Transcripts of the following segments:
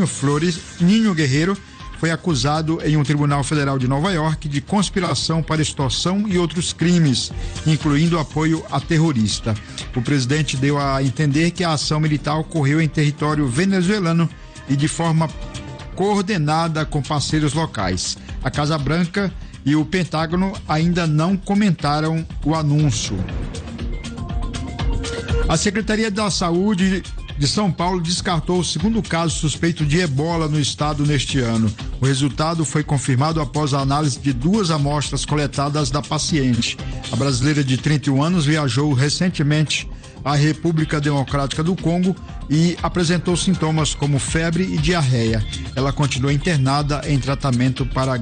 Ninho Guerreiro foi acusado em um tribunal federal de Nova York de conspiração para extorsão e outros crimes, incluindo apoio a terrorista. O presidente deu a entender que a ação militar ocorreu em território venezuelano e de forma coordenada com parceiros locais. A Casa Branca e o Pentágono ainda não comentaram o anúncio. A Secretaria da Saúde de São Paulo descartou o segundo caso suspeito de ebola no estado neste ano. O resultado foi confirmado após a análise de 2 amostras coletadas da paciente. A brasileira de 31 anos viajou recentemente à República Democrática do Congo e apresentou sintomas como febre e diarreia. Ela continua internada em tratamento para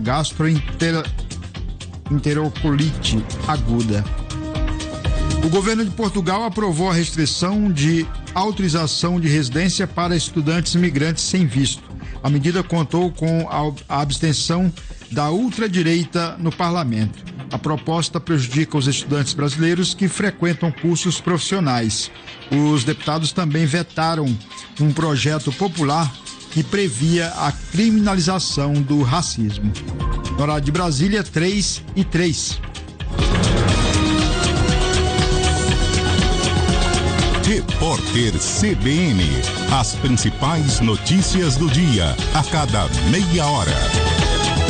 gastroenterocolitis aguda. O governo de Portugal aprovou a restrição de autorização de residência para estudantes imigrantes sem visto. A medida contou com a abstenção da ultradireita no parlamento. A proposta prejudica os estudantes brasileiros que frequentam cursos profissionais. Os deputados também vetaram um projeto popular que previa a criminalização do racismo. No horário de Brasília, 3:03. Repórter CBN. As principais notícias do dia, a cada meia hora.